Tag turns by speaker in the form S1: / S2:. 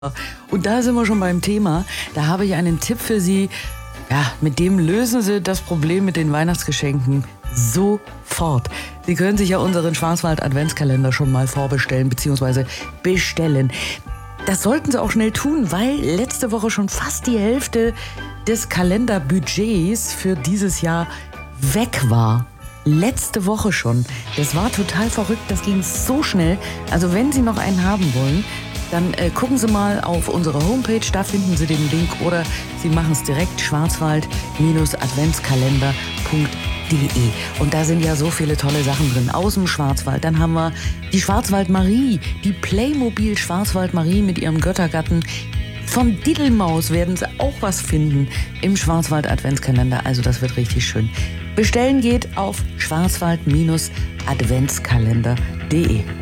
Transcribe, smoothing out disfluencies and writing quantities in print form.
S1: Und da sind wir schon beim Thema. Da habe ich einen Tipp für Sie. Ja, mit dem lösen Sie das Problem mit den Weihnachtsgeschenken sofort. Sie können sich ja unseren Schwarzwald-Adventskalender schon mal vorbestellen bzw. bestellen. Das sollten Sie auch schnell tun, weil letzte Woche schon fast die Hälfte des Kalenderbudgets für dieses Jahr weg war. Letzte Woche schon. Das war total verrückt, das ging so schnell. Also wenn Sie noch einen haben wollen, dann gucken Sie mal auf unsere Homepage, da finden Sie den Link, oder Sie machen es direkt schwarzwald-adventskalender.de. Und da sind ja so viele tolle Sachen drin aus dem Schwarzwald. Dann haben wir die Schwarzwald-Marie, die Playmobil Schwarzwald-Marie mit ihrem Göttergatten. Von Diddelmaus werden Sie auch was finden im Schwarzwald-Adventskalender. Also das wird richtig schön. Bestellen geht auf schwarzwald-adventskalender.de.